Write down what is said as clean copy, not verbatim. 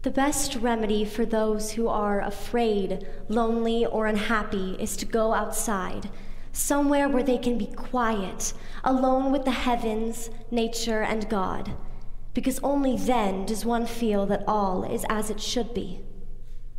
The best remedy for those who are afraid, lonely, or unhappy is to go outside, somewhere where they can be quiet, alone with the heavens, nature, and God, because only then does one feel that all is as it should be.